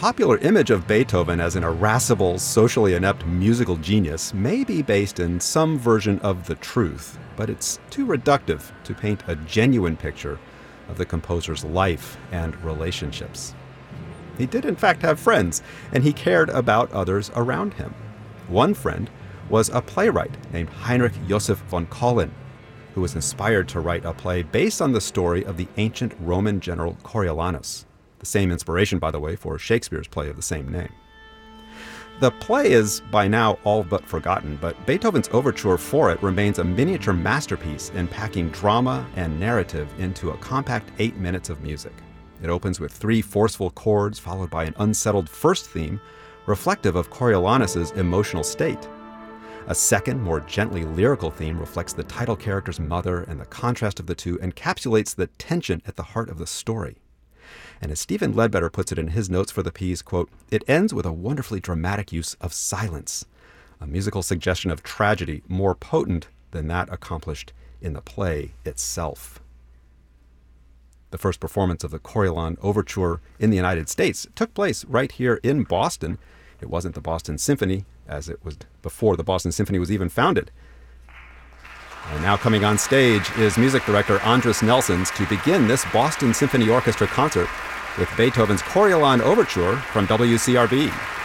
popular image of Beethoven as an irascible, socially inept musical genius may be based in some version of the truth, but it's too reductive to paint a genuine picture of the composer's life and relationships. He did in fact have friends, and he cared about others around him. One friend was a playwright named Heinrich Joseph von Collin, who was inspired to write a play based on the story of the ancient Roman general Coriolanus. The same inspiration, by the way, for Shakespeare's play of the same name. The play is by now all but forgotten, but Beethoven's overture for it remains a miniature masterpiece in packing drama and narrative into a compact 8 minutes of music. It opens with 3 forceful chords, followed by an unsettled first theme, reflective of Coriolanus's emotional state. A second, more gently lyrical theme reflects the title character's mother, and the contrast of the two encapsulates the tension at the heart of the story. And as Stephen Ledbetter puts it in his notes for the piece, quote, "It ends with a wonderfully dramatic use of silence, a musical suggestion of tragedy more potent than that accomplished in the play itself." The first performance of the Coriolan Overture in the United States took place right here in Boston. It wasn't the Boston Symphony, as it was before the Boston Symphony was even founded. And now coming on stage is music director Andris Nelsons to begin this Boston Symphony Orchestra concert with Beethoven's Coriolan Overture from WCRB.